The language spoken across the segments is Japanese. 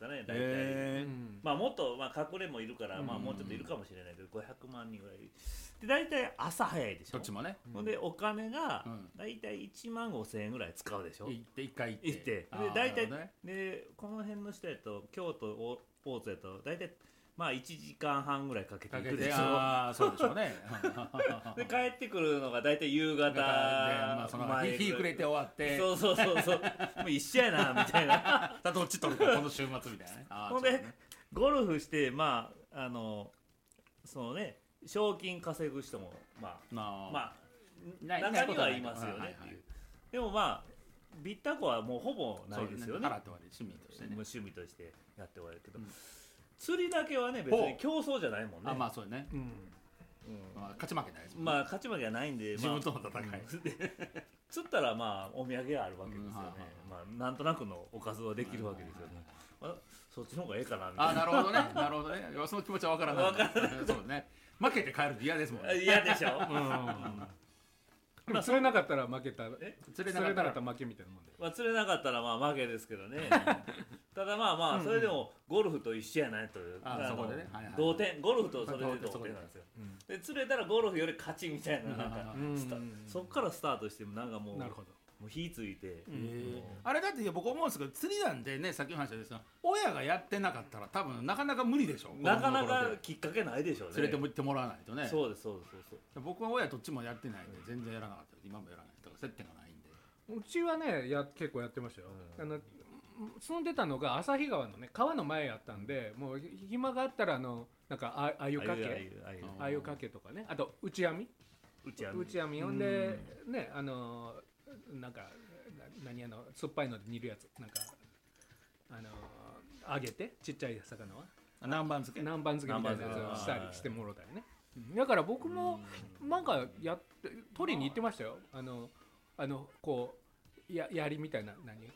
かね、大体。まあもっと、まあ、隠れもいるから、まあもうちょっといるかもしれないけど、500万人ぐらいで、大体朝早いでしょ。 どっちもね。 ほんでお金が大体1万5千円ぐらい使うでしょ。 行って1回行ってで大体でこの辺の人やと京都大津やと大体まあ1時間半ぐらいかけていくでしょ。 ああそうでしょうね。 で帰ってくるのが大体夕方まあその日暮れて終わって、 そうもう一緒やなみたいな。 どっち取るかこの週末みたいなね。 ほんでゴルフしてまあそのね賞金稼ぐ人もまあ中にはいますよねっていう。でもまあビッタコはもうほぼないですよね。 払って終わり趣味としてね。 趣味としてやって終わるけど、釣りだけはね別に競争じゃないもんね。 まあそうね。勝ち負けないですもんね。 まあ勝ち負けはないんで自分との戦い。 釣ったらまあお土産があるわけですよね。まあなんとなくのおかずはできるわけですよね。そっちの方がええかなみたいな。 なるほどね。なるほどね。その気持ちは分からない。そうね。負けて帰ると嫌ですもんね。 嫌でしょ。 でも釣れなかったら負けた。 釣れなかったら負けみたいなもんで。 まあ釣れなかったらまあ負けですけどね。ただまあそれでもゴルフと一緒やないという。 そこでね。 同点ゴルフとそれで同点なんですよ。で釣れたらゴルフより勝ちみたいななんかそっからスタートしてもなんかもう。なるほど。もう火ついて、 あれだって僕思うんですけど釣りなんてねさっきの話ですが親がやってなかったら多分なかなか無理でしょ。 なかなかきっかけないでしょうね。 連れて行ってもらわないとね。 そうです僕は親どっちもやってないんで全然やらなかった今もやらないとか接点がないんで。 うちはね結構やってましたよ。住んでたのが旭川のね川の前やったんでもう暇があったらなんかあゆかけとかねあと打ち網ほんでねなんか酸っぱいので煮るやつなんか揚げてちっちゃい魚は南蛮漬けみたいなやつをしたりしてもろたりね。だから僕もなんか取りに行ってましたよ。こう槍みたいな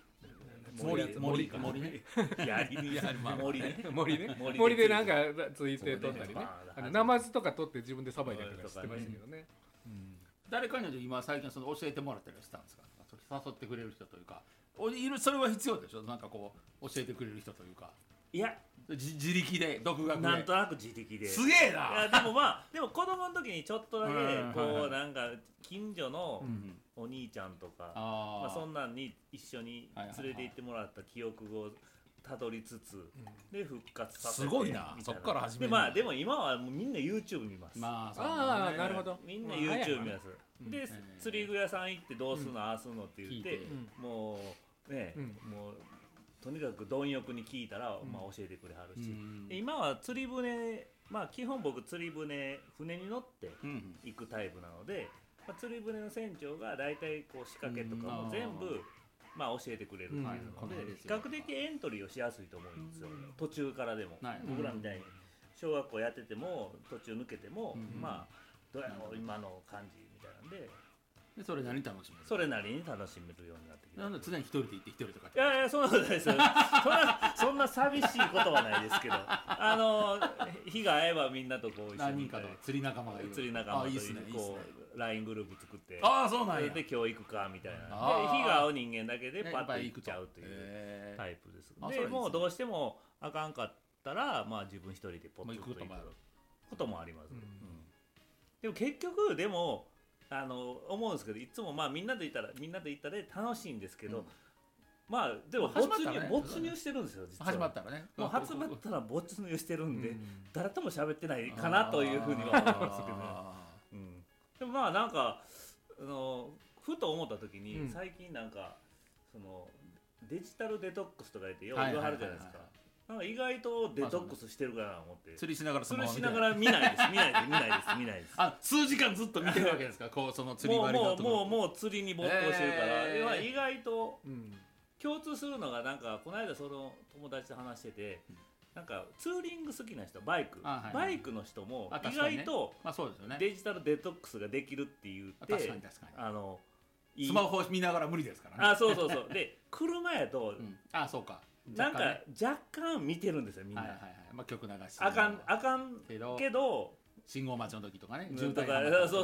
森でなんかついて取ったりねナマズとか取って自分でさばいたりとかしてましたけどね。 誰かに今最近教えてもらったりしたんですか。誘ってくれる人というかそれは必要でしょ。なんかこう教えてくれる人というか。 いや自力で独学でなんとなく自力ですげえな。 でも子供の時にちょっとだけこうなんか近所のお兄ちゃんとかまあそんなんに一緒に連れて行ってもらった記憶をたどりつつで復活させてすごいな。そっから始める。 でも今はもうみんな YouTube 見ます。 なるほど。 みんな YouTube 見ます。で釣り具屋さん行ってどうすんのああすんのって言ってもうねもうとにかく貪欲に聞いたらまあ教えてくれはるし今は釣り船まあ基本僕釣り船に乗って行くタイプなので釣り船の船長が大体こう仕掛けとかも全部まあ教えてくれるっていうので比較的エントリーをしやすいと思うんですよ。途中からでも僕らみたいに小学校やってても途中抜けてもまあどうやろう今の感じみたいなんでそれなりに楽しめる。 それなりに楽しめるようになってきて。 なんで常に一人で行って一人とか。 いやそんなことないですよ。そんな寂しいことはないですけど、日が合えばみんなとこう一緒に何人かと釣り仲間がいる。 釣り仲間とこう LINE グループ作って。 そうなんや。 で今日行くかみたいな。で日が合う人間だけでパッと行っちゃうというタイプです。でもうどうしてもあかんかったらまあ自分一人でポッと行くこともあります。でも結局でも。思うんですけどいつもまあみんなで行ったら楽しいんですけど、まあでも没入してるんですよ実は。 始まったらね。 もう始まったら没入してるんで、誰とも喋ってないかなというふうには思いますけどね。でもまあなんかふと思った時に最近なんかそのデジタルデトックスとか言ってよく言わはるじゃないですか。なんか意外とデトックスしてるかなと思って釣りしながら見ないです数時間ずっと見てるわけですか。こうその釣り針のところもう釣りに没頭してるから意外と共通するのがなんかこの間その友達と話しててなんかツーリング好きな人バイクの人も意外とデジタルデトックスができるって言ってスマホ見ながら無理ですからね。 そうで車やとそうかなんか若干見てるんですよみんな。 曲流しあかんけど信号待ちの時とかね渋滞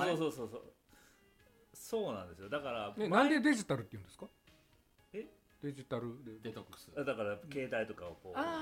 そうなんですよ。だからなんでデジタルって言うんですか。 デジタルデトックスだから携帯とかをこう